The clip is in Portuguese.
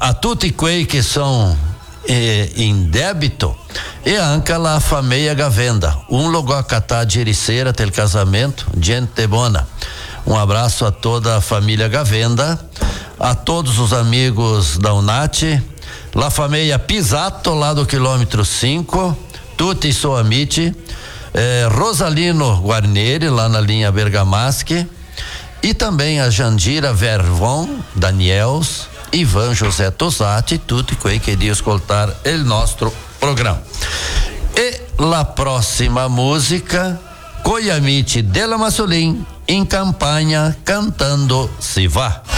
a tutti quei che sono in débito e anche la família Gavenda. Logo a catar de Ericeira del casamento, gente bona. Abraço a toda a família Gavenda, a todos os amigos da UNAT, la família Pisato, lá do quilômetro 5, tutti so amici, Rosalino Guarnieri, lá na linha Bergamaschi, e também a Jandira Vervon, Daniels, Ivan José Tosati, tutti quei che di ascoltar il nostro programma. E la prossima musica, con gli amici della Massolin, in campagna cantando Si Va.